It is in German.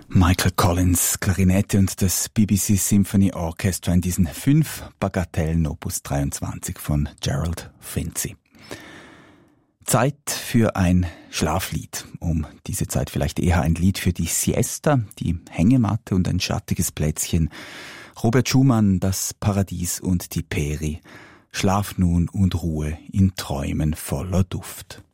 Michael Collins, Klarinette und das BBC Symphony Orchestra in diesen 5 Bagatellen Opus 23 von Gerald Finzi. Zeit für ein Schlaflied. Um diese Zeit vielleicht eher ein Lied für die Siesta, die Hängematte und ein schattiges Plätzchen. Robert Schumann, das Paradies und die Peri. Schlaf nun und Ruhe in Träumen voller Duft.